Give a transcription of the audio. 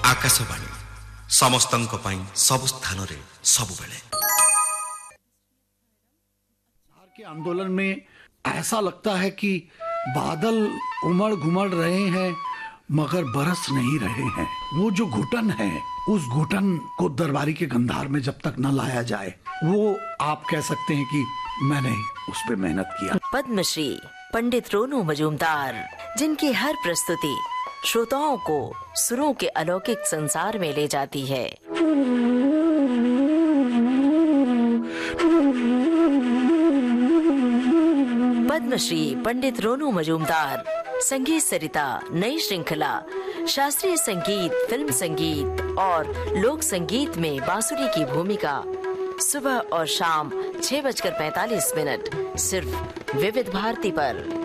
आकाशवाणी समस्तंक पई सब स्थान रे सब बेले। के आंदोलन में ऐसा लगता है कि बादल उमड़ घुमड़ रहे हैं मगर बरस नहीं रहे हैं। वो जो घुटन है, उस घुटन को दरबारी के गंधार में जब तक न लाया जाए, वो आप कह सकते हैं कि मैंने उस पे मेहनत किया। पद्मश्री पंडित रोनू मजूमदार, जिनकी हर प्रस्तुति श्रोताओं को सुरों के अलौकिक संसार में ले जाती है। पद्मश्री पंडित रोनू मजूमदार संगीत सरिता नई श्रृंखला, शास्त्रीय संगीत, फिल्म संगीत और लोक संगीत में बांसुरी की भूमिका, सुबह और शाम 6:45 सिर्फ विविध भारती पर।